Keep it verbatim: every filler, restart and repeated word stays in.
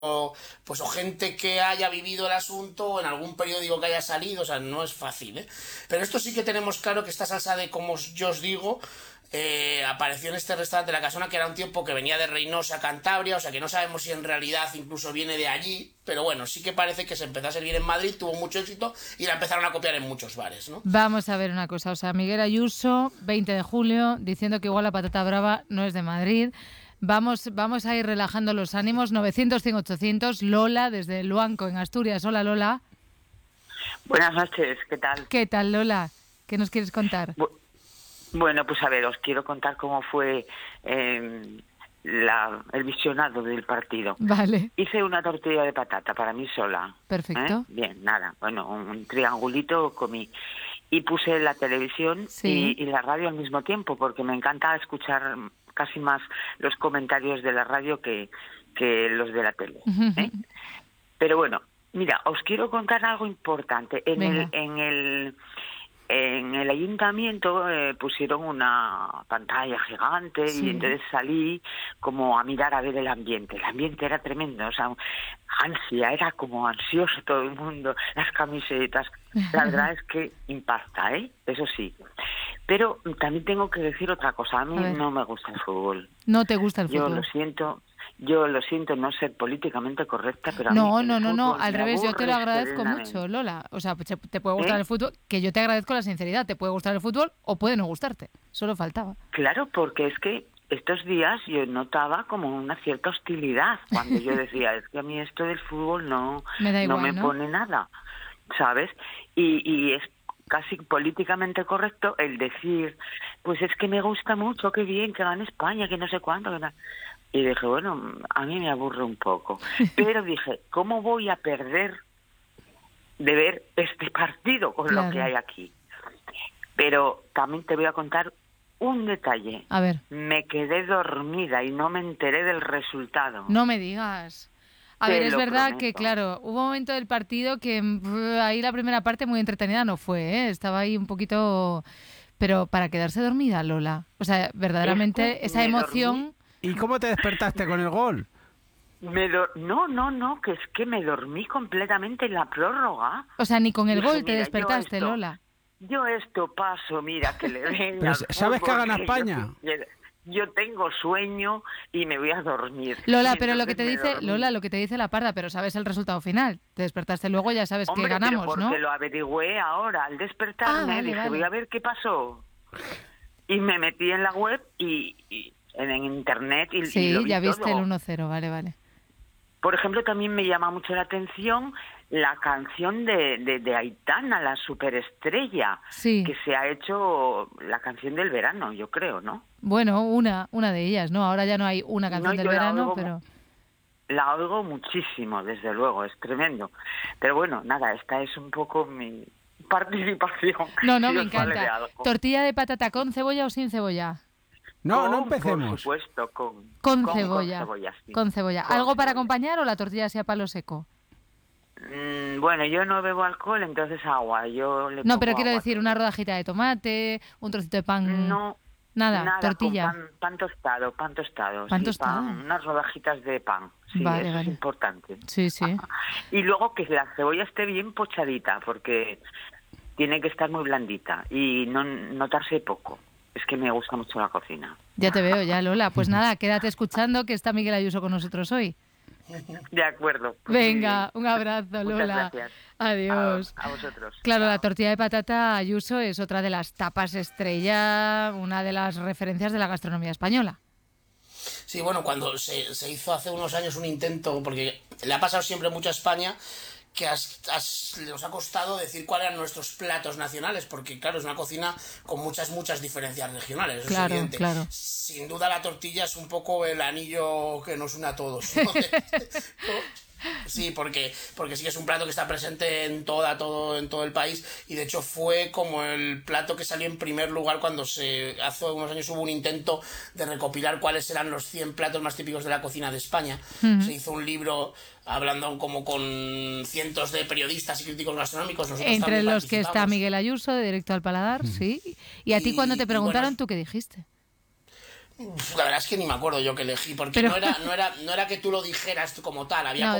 o, pues, o gente que haya vivido el asunto o en algún periódico que haya salido, o sea, no es fácil, ¿eh? Pero esto sí que tenemos claro que esta salsa de, como yo os digo, eh, apareció en este restaurante La Casona, que era un tiempo que venía de Reynosa, Cantabria, o sea que no sabemos si en realidad incluso viene de allí, pero bueno, sí que parece que se empezó a servir en Madrid, tuvo mucho éxito y la empezaron a copiar en muchos bares, ¿no? Vamos a ver una cosa, o sea, Miguel Ayuso, veinte de julio, diciendo que igual la patata brava no es de Madrid. Vamos, vamos a ir relajando los ánimos. novecientos, cien, ochocientos. Lola, desde Luanco, en Asturias. Hola, Lola. Buenas noches, ¿qué tal? ¿Qué tal, Lola? ¿Qué nos quieres contar? Bu- Bueno, pues a ver, os quiero contar cómo fue eh, la, el visionado del partido. Vale. Hice una tortilla de patata para mí sola. Perfecto. ¿eh? Bien, nada, bueno, un, un triangulito comí. Y puse la televisión Sí. y, y la radio al mismo tiempo, porque me encanta escuchar casi más los comentarios de la radio que, que los de la tele. ¿eh? Pero bueno, mira, os quiero contar algo importante. En Venga. el, en el en el ayuntamiento eh, pusieron una pantalla gigante Sí. y entonces salí como a mirar a ver el ambiente. El ambiente era tremendo, o sea, ansia, era como ansioso todo el mundo, las camisetas. La verdad es que impacta, ¿eh? Eso sí. Pero también tengo que decir otra cosa. A mí A ver. no me gusta el fútbol. ¿No te gusta el Yo fútbol? lo siento, yo lo siento no ser políticamente correcta, pero a No, mí no, el no, no, fútbol al me revés, yo te lo aburre agradezco serenamente. mucho, Lola. O sea, te te puede gustar ¿Eh? el fútbol, que yo te agradezco la sinceridad. Te puede gustar el fútbol o puede no gustarte. Solo faltaba. Claro, porque es que estos días yo notaba como una cierta hostilidad cuando yo decía, es que a mí esto del fútbol no, Me da no igual, me ¿no? pone nada, ¿sabes? Y, y es casi políticamente correcto el decir, pues es que me gusta mucho, qué bien, que gane España, que no sé cuánto, que tal. Y dije, bueno, a mí me aburre un poco. Pero dije, ¿cómo voy a perder de ver este partido con Claro. lo que hay aquí? Pero también te voy a contar un detalle. A ver, Me quedé dormida y no me enteré del resultado. no me digas. A Te ver, es lo verdad prometo. que, claro, hubo un momento del partido que mm, ahí la primera parte muy entretenida no fue, ¿eh? Estaba ahí un poquito... Pero para quedarse dormida, Lola. O sea, verdaderamente Es que esa me emoción... ¿Y cómo te despertaste con el gol? Me do- no, no, no, que es que me dormí completamente en la prórroga. O sea, ni con el Dije, gol te mira, yo despertaste, esto- Lola. Yo esto paso, mira, que le venga Pero al ¿sabes que fútbol, gana yo España? quiero- Yo tengo sueño y me voy a dormir. Lola, Y pero lo que te entonces me dice, dormí. Lola, lo que te dice la parda, pero sabes el resultado final. Te despertaste luego, ya sabes Hombre, que ganamos, pero ¿no? porque lo averigüé ahora, al despertarme, Ah, vale, dije, vale. voy a ver qué pasó. Y me metí en la web y, y en, en internet y, y Sí, lo vi ya viste todo. el uno cero, vale, vale. Por ejemplo, también me llama mucho la atención la canción de, de, de Aitana, la superestrella, Sí. que se ha hecho la canción del verano, yo creo, ¿no? Bueno, una, una de ellas, ¿no? Ahora ya no hay una canción No, del yo la verano, oigo pero... La oigo muchísimo, desde luego, es tremendo. Pero bueno, nada, esta es un poco mi participación. No, no, si me os vale de encanta. algo. ¿Tortilla de patata con cebolla o sin cebolla? No, Con, no Por empecemos. supuesto, con, Con, con- cebolla. Con cebolla, sí. Con cebolla. Con ¿Algo para cebolla. acompañar o la tortilla sea palo seco? Mm, bueno, yo no bebo alcohol, entonces agua. Yo le No, pongo pero quiero agua. decir, una rodajita de tomate, un trocito de pan... No, Nada, nada, tortilla. con pan, pan tostado, pan tostado. ¿Pan sí, tostado? pan- unas rodajitas de pan. Sí, Vale, eso vale. es importante. Sí, sí. Y luego que la cebolla esté bien pochadita, porque tiene que estar muy blandita y no notarse poco. Es que me gusta mucho la cocina. Ya te veo, ya, Lola. Pues nada, quédate escuchando que está Miguel Ayuso con nosotros hoy. De acuerdo. pues muy Venga, bien. un abrazo, Muchas Lola. gracias. Adiós. A, a vosotros. Claro, la Chao. tortilla de patata Ayuso es otra de las tapas estrella, una de las referencias de la gastronomía española. Sí, bueno, cuando se, se hizo hace unos años un intento, porque le ha pasado siempre mucho a España, que has, has- nos ha costado decir cuáles eran nuestros platos nacionales, porque claro, es una cocina con muchas, muchas diferencias regionales, eso Claro, es evidente. claro. Sin duda la tortilla es un poco el anillo que nos une a todos, ¿no? Sí, porque, porque sí que es un plato que está presente en toda, todo, en todo el país, y de hecho fue como el plato que salió en primer lugar cuando se hace unos años hubo un intento de recopilar cuáles eran los cien platos más típicos de la cocina de España. Ujú. Se hizo un libro hablando como con cientos de periodistas y críticos gastronómicos. Nosotros Entre también los que está participamos. Miguel Ayuso, de Directo al Paladar, sí. Y a ti Y- cuando te y preguntaron, bueno, ¿tú qué dijiste? La verdad es que ni me acuerdo yo que elegí, porque Pero- no, era, no, era, no era que tú lo dijeras como tal, había No,